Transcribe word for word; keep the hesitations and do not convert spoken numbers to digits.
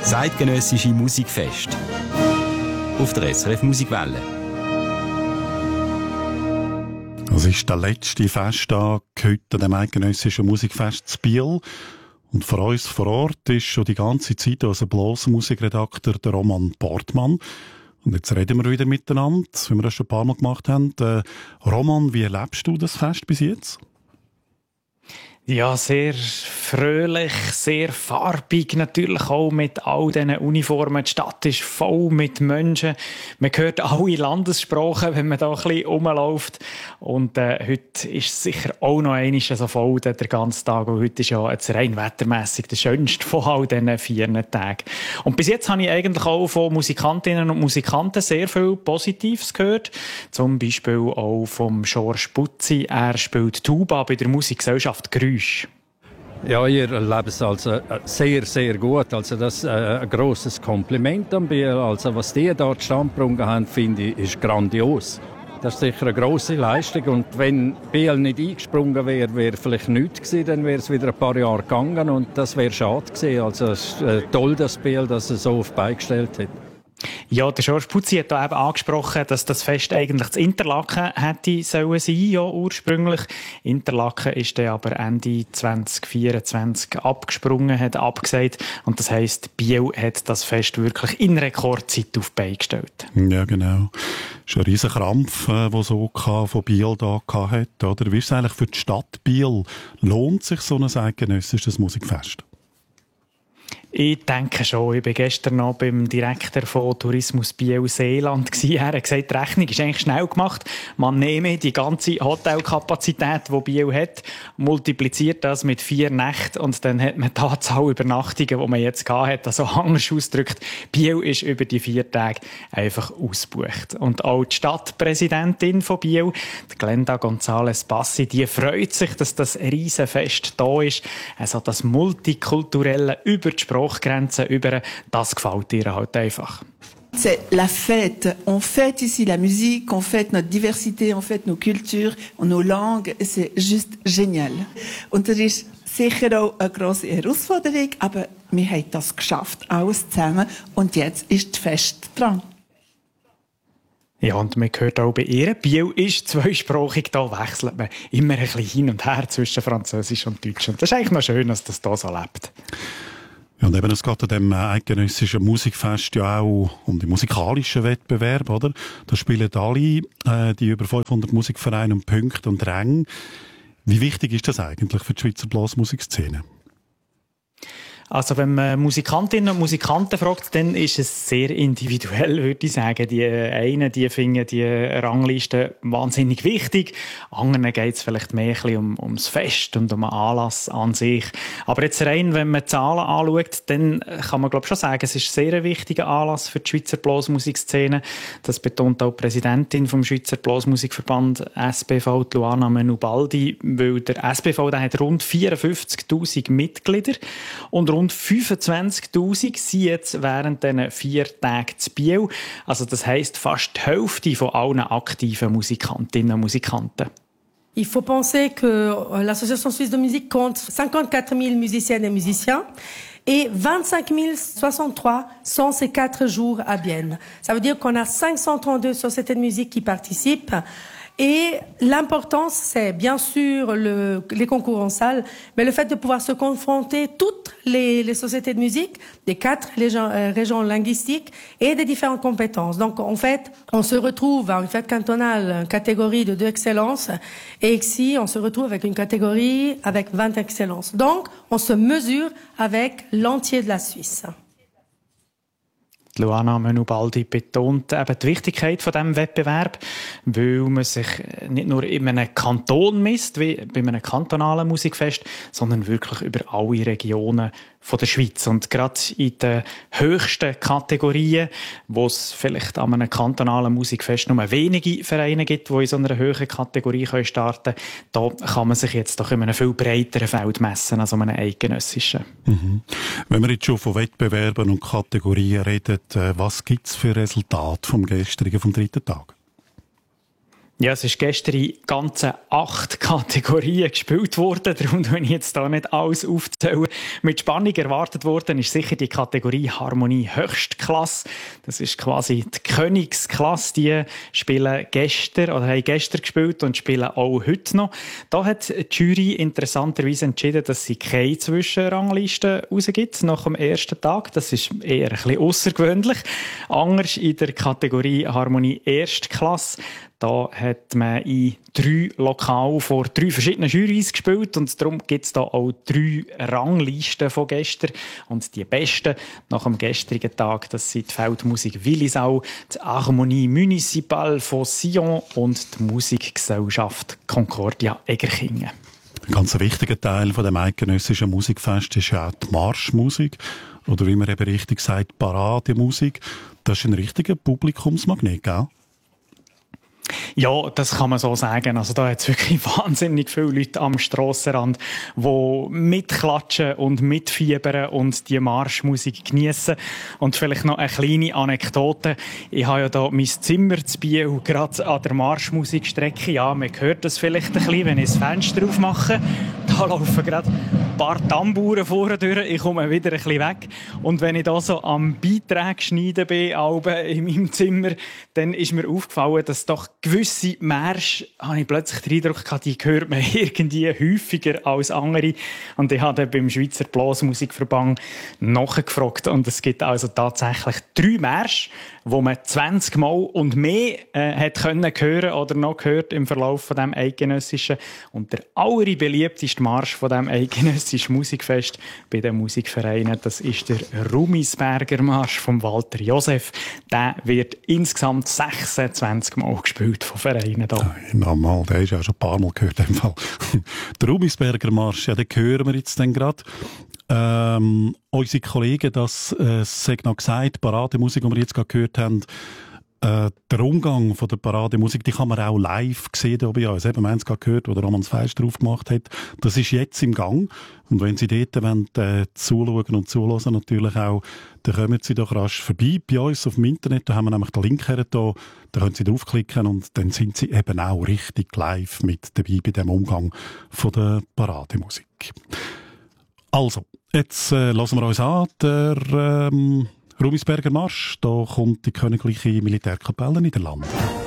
Zeitgenössische Musikfest auf der S R F Musikwelle. Das ist der letzte Festtag heute an dem Eidgenössischen Musikfest zu Biel. Und für uns vor Ort ist schon die ganze Zeit unser Blasmusikredakteur der Roman Portmann. Und jetzt reden wir wieder miteinander, wie wir das schon ein paar Mal gemacht haben. Äh, Roman, wie erlebst du das Fest bis jetzt? Ja, sehr fröhlich, sehr farbig, natürlich auch mit all diesen Uniformen. Die Stadt ist voll mit Menschen. Man hört alle Landessprachen, wenn man da ein bisschen rumläuft. Und äh, heute ist es sicher auch noch einmal so voll, der ganze Tag. Und heute ist ja jetzt rein wettermässig der schönste von all diesen vier Tagen. Und bis jetzt habe ich eigentlich auch von Musikantinnen und Musikanten sehr viel Positives gehört. Zum Beispiel auch vom George Butzi. Er spielt Tuba bei der Musikgesellschaft Grün. Ja, ihr erlebt es also sehr, sehr gut. Also das ist äh, ein grosses Kompliment an Biel. Also was die dort standgebracht haben, finde ich, ist grandios. Das ist sicher eine grosse Leistung. Und wenn Biel nicht eingesprungen wäre, wäre vielleicht nichts gewesen, dann wäre es wieder ein paar Jahre gegangen und das wäre schade gewesen. Also es ist äh, toll, dass Biel das so auf beigestellt hat. Ja, der George Butzi hat da eben angesprochen, dass das Fest eigentlich zu Interlaken hätte sollen sein, ja, ursprünglich. Interlaken ist dann aber Ende zwanzig vierundzwanzig abgesprungen, hat abgesagt. Und das heisst, Biel hat das Fest wirklich in Rekordzeit auf die Beine gestellt. Ja, genau. Das ist ein riesen Krampf, äh, der so von Biel da hat, oder? Wie ist es eigentlich für die Stadt Biel? Lohnt sich so ein eidgenössisches Musikfest? Ich denke schon. Ich war gestern noch beim Direktor von Tourismus Biel-Seeland. Er hat gesagt, die Rechnung ist eigentlich schnell gemacht. Man nehme die ganze Hotelkapazität, die Biel hat, multipliziert das mit vier Nächten und dann hat man die Anzahl Übernachtungen, die man jetzt gehabt hat. Also anders ausgedrückt, Biel ist über die vier Tage einfach ausgebucht. Und auch die Stadtpräsidentin von Biel, die Glenda González Bassi, die freut sich, dass das Riesenfest da ist. Also das multikulturelle über die Sprachgrenzen über, das gefällt ihr halt einfach. C'est la fête. On fête ici la musique, on fête notre diversité, on fête nos cultures, nos langues. C'est juste génial. Und das ist sicher auch eine grosse Herausforderung, aber wir haben das geschafft, alles zusammen. Und jetzt ist das Fest dran. Ja, und man hört auch bei ihr, Biel ist zweisprachig, da wechselt man immer ein bisschen hin und her zwischen Französisch und Deutsch. Und das ist eigentlich noch schön, dass das da so lebt. Ja, und eben, es geht an dem eidgenössischen Musikfest ja auch um die musikalischen Wettbewerbe, oder? Da spielen alle, äh, die über fünfhundert Musikvereine um Punkte und Ränge. Wie wichtig ist das eigentlich für die Schweizer Blasmusikszene? Also wenn man Musikantinnen und Musikanten fragt, dann ist es sehr individuell, würde ich sagen. Die einen, die finden die Rangliste wahnsinnig wichtig. Anderen geht es vielleicht mehr ein bisschen um, ums Fest und um den Anlass an sich. Aber jetzt rein, wenn man Zahlen anschaut, dann kann man glaube ich schon sagen, es ist sehr ein wichtiger Anlass für die Schweizer Blasmusikszene. Das betont auch die Präsidentin vom Schweizer Blasmusikverband S B V, Luana Menubaldi, weil der S B V, der hat rund vierundfünfzigtausend Mitglieder und rund fünfundzwanzigtausend sind jetzt während diesen vier Tagen zu Biel. Also das heisst, fast die Hälfte von allen aktiven Musikantinnen und Musikanten. Il faut penser que l'Association Suisse de Musique compte cinquante-quatre mille musiciennes et musiciens et vingt-cinq mille soixante-trois sont ces quatre jours à Bienne. Ça veut dire qu'on a cinq cent trente-deux sociétés de musique qui participent. Et l'importance, c'est bien sûr le, les concours en salle, mais le fait de pouvoir se confronter toutes les, les sociétés de musique des quatre régions, euh, régions linguistiques et des différentes compétences. Donc, en fait, on se retrouve à une fête cantonale, une catégorie de deux excellences, et ici, on se retrouve avec une catégorie avec vingt excellences. Donc, on se mesure avec l'entier de la Suisse. Luana Menubaldi betont eben die Wichtigkeit von diesem Wettbewerb, weil man sich nicht nur in einem Kanton misst, wie bei einem kantonalen Musikfest, sondern wirklich über alle Regionen von der Schweiz. Und gerade in den höchsten Kategorien, wo es vielleicht an einem kantonalen Musikfest nur wenige Vereine gibt, die in so einer höheren Kategorie starten können, da kann man sich jetzt doch in einem viel breiteren Feld messen als in einem eidgenössischen. Mhm. Wenn wir jetzt schon von Wettbewerben und Kategorien reden, was gibt es für Resultate vom gestrigen, vom dritten Tag? Ja, es ist gestern in ganzen acht Kategorien gespielt worden. Darum tue ich jetzt hier nicht alles aufzählen. Mit Spannung erwartet worden ist sicher die Kategorie Harmonie Höchstklasse. Das ist quasi die Königsklasse. Die spielen gestern oder haben gestern gespielt und spielen auch heute noch. Da hat die Jury interessanterweise entschieden, dass sie keine Zwischenrangliste rausgibt nach dem ersten Tag. Das ist eher ein bisschen außergewöhnlich. Anders in der Kategorie Harmonie Erstklasse. Da hat man in drei Lokalen vor drei verschiedenen Jurys gespielt und darum gibt es da auch drei Ranglisten von gestern. Und die besten nach dem gestrigen Tag, das sind die Feldmusik Willisau, die Harmonie Municipale von Sion und die Musikgesellschaft Concordia Egerkingen. Ein ganz wichtiger Teil von dem eidgenössischen Musikfest ist ja auch die Marschmusik oder wie man eben richtig sagt, Parademusik. Das ist ein richtiger Publikumsmagnet, gell? Ja, das kann man so sagen. Also da hat es wirklich wahnsinnig viele Leute am Strassenrand, die mitklatschen und mitfiebern und die Marschmusik geniessen. Und vielleicht noch eine kleine Anekdote. Ich habe ja da mein Zimmer zu Biel, gerade an der Marschmusikstrecke. Ja, man hört das vielleicht ein bisschen, wenn ich das Fenster aufmache. Da laufen gerade ein paar Tamburen vorne durch. Ich komme wieder ein bisschen weg. Und wenn ich da so am Beitrag schneiden bin, in meinem Zimmer, dann ist mir aufgefallen, dass doch gewisse Märsche, habe ich plötzlich den Eindruck gehabt, die hört man irgendwie häufiger als andere. Und ich habe dann beim Schweizer Blasmusikverband nachgefragt. Und es gibt also tatsächlich drei Märsche, wo man zwanzig Mal und mehr äh, hat können hören oder noch gehört im Verlauf von dem eidgenössischen. Und der allerbeliebteste Marsch von dem eidgenössischen Musikfest bei den Musikvereinen, das ist der Rumisberger Marsch von Walter Josef. Der wird insgesamt sechsundzwanzig Mal gespielt von Vereinen hier. Normal, der ist ja schon ein paar Mal gehört. In dem Fall. Der Rumisberger Marsch, ja, den hören wir jetzt dann gerade. Ähm, unsere Kollegen, das äh, sagt noch gesagt, Parademusik, die wir jetzt gerade gehört haben, äh, der Umgang von der Parademusik, die kann man auch live sehen hier bei uns. Eben, wir haben es gerade gehört, wo der Roman Feist drauf gemacht hat. Das ist jetzt im Gang. Und wenn Sie dort wollen, äh, zuschauen und zuhören natürlich auch, dann kommen Sie doch rasch vorbei bei uns auf dem Internet. Da haben wir nämlich den Link her, da, da können Sie draufklicken und dann sind Sie eben auch richtig live mit dabei bei dem Umgang von der Parademusik. Also, jetzt äh, hören wir uns an, der ähm, Rumisberger Marsch. Da kommt die Königliche Militärkapelle Niederlande.